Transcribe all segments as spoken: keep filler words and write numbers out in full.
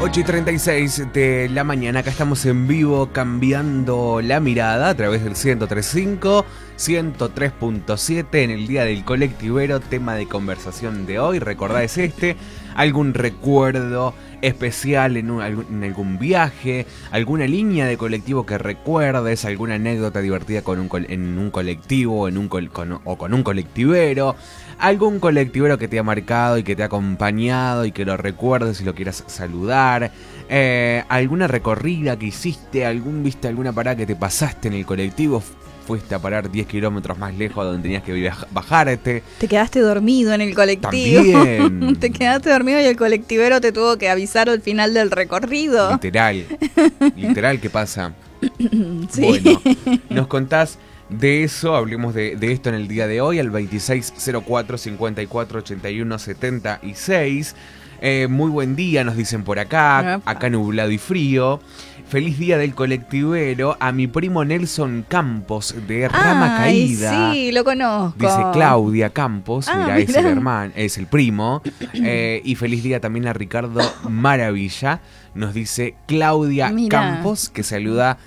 ocho y treinta y seis de la mañana, acá estamos en vivo cambiando la mirada a través del ciento tres punto cinco, ciento tres punto siete en el Día del Colectivero. Tema de conversación de hoy, recordá, es este: algún recuerdo especial en, un, en algún viaje, alguna línea de colectivo que recuerdes, alguna anécdota divertida con un, en un colectivo en un, con, o con un colectivero, algún colectivero que te ha marcado y que te ha acompañado y que lo recuerdes y lo quieras saludar, eh, alguna recorrida que hiciste, algún viste alguna parada que te pasaste en el colectivo, fuiste a parar diez kilómetros más lejos donde tenías que viajar, bajarte. Te quedaste dormido en el colectivo. También. Te quedaste dormido y el colectivero te tuvo que avisar al final del recorrido. Literal. Literal, ¿qué pasa? Sí. Bueno, nos contás de eso, hablemos de, de esto en el día de hoy, al veintiséis cero cuatro, cincuenta y cuatro, ochenta y uno, setenta y seis. Eh, muy buen día, nos dicen por acá, Epa. acá nublado y frío. Feliz día del colectivero a mi primo Nelson Campos de Rama Ay, Caída. sí, lo conozco. Dice Claudia Campos, Ah, mirá, es mirá. el hermano, es el primo. Eh, y feliz día también a Ricardo Maravilla, nos dice Claudia Mirá. Campos, que saluda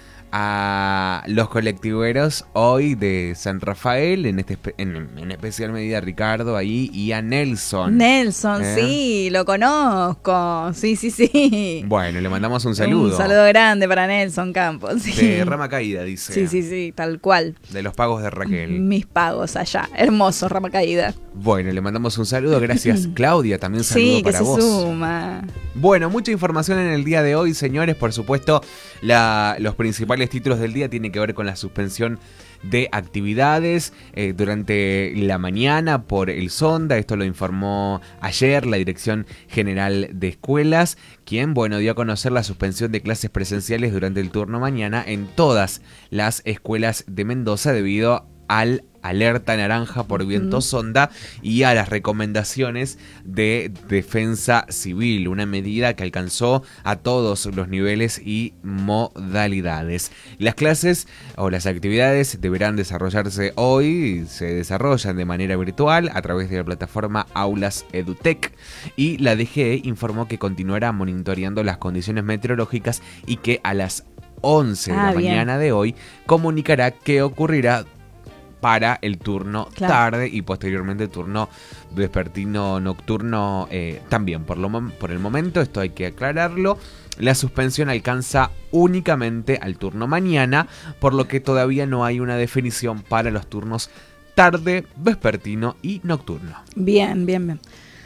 a los colectiveros hoy de San Rafael, en este espe- en, en especial medida a Ricardo ahí y a Nelson. Nelson, ¿Eh? sí, lo conozco. Sí, sí, sí. Bueno, le mandamos un saludo. Un saludo grande para Nelson Campos. Sí. De Rama Caída, dice. Sí, sí, sí, tal cual. De los pagos de Raquel. Mis pagos allá. Hermoso, Rama Caída. Bueno, le mandamos un saludo. Gracias, Claudia. También saludo Sí, que para se vos. suma. Bueno, mucha información en el día de hoy, señores. Por supuesto, la, los principales títulos del día tienen que ver con la suspensión de actividades eh, durante la mañana por el Sonda. Esto lo informó ayer la Dirección General de Escuelas, quien, bueno, dio a conocer la suspensión de clases presenciales durante el turno mañana en todas las escuelas de Mendoza debido al alerta naranja por viento sonda y a las recomendaciones de defensa civil, una medida que alcanzó a todos los niveles y modalidades. Las clases o las actividades deberán desarrollarse hoy, se desarrollan de manera virtual a través de la plataforma Aulas EduTech, y la D G E informó que continuará monitoreando las condiciones meteorológicas y que a las once de Ah, la bien. mañana de hoy comunicará qué ocurrirá para el turno Claro. tarde y posteriormente el turno vespertino nocturno eh, también. Por, lo, mom- por el momento, esto hay que aclararlo, la suspensión alcanza únicamente al turno mañana, por lo que todavía no hay una definición para los turnos tarde, vespertino y nocturno. Bien, bien, bien.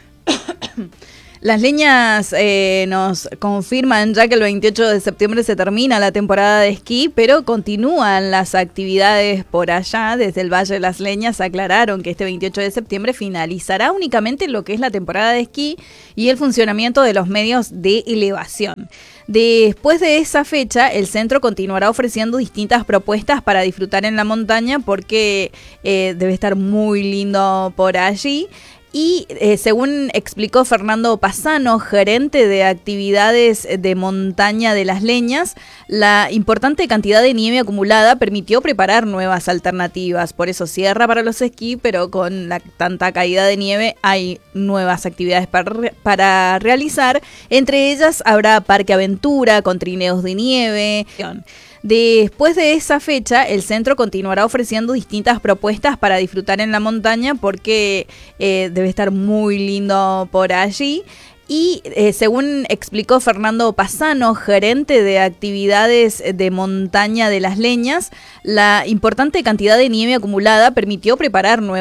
Las leñas eh, nos confirman ya que el veintiocho de septiembre se termina la temporada de esquí, pero continúan las actividades por allá. Desde el Valle de las Leñas aclararon que este veintiocho de septiembre finalizará únicamente lo que es la temporada de esquí y el funcionamiento de los medios de elevación. Después de esa fecha, el centro continuará ofreciendo distintas propuestas para disfrutar en la montaña porque eh, debe estar muy lindo por allí. Y eh, según explicó Fernando Pasano, gerente de actividades de montaña de Las Leñas, la importante cantidad de nieve acumulada permitió preparar nuevas alternativas. Por eso cierra para los esquí, pero con la tanta caída de nieve hay nuevas actividades para, re- para realizar. Entre ellas habrá Parque Aventura con trineos de nieve. Después de esa fecha, el centro continuará ofreciendo distintas propuestas para disfrutar en la montaña porque eh, debe estar muy lindo por allí. Y eh, según explicó Fernando Pasano, gerente de actividades de montaña de Las Leñas, la importante cantidad de nieve acumulada permitió preparar nuevas